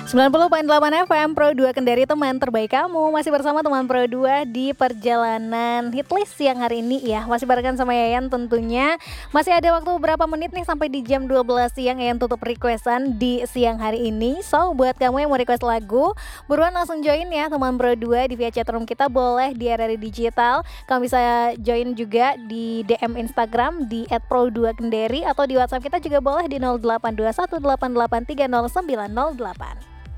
90,8 FM Pro 2 Kendari, teman terbaik kamu. Masih bersama teman Pro 2 di perjalanan hitlist siang hari ini ya. Masih barengan sama Yayan tentunya. Masih ada waktu beberapa menit nih sampai di jam 12 siang Yayan tutup requestan di siang hari ini. So buat kamu yang mau request lagu, buruan langsung join ya teman Pro 2 di via chatroom kita, boleh di RRI Digital. Kamu bisa join juga di DM Instagram di @pro2kendari, atau di WhatsApp kita juga boleh di 082188300908.